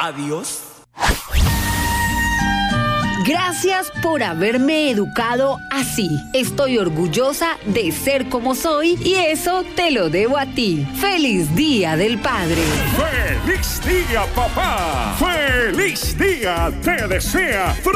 Adiós. Gracias por haberme educado así. Estoy orgullosa de ser como soy y eso te lo debo a ti. ¡Feliz Día del Padre! ¡Feliz día, papá! ¡Feliz día! Te desea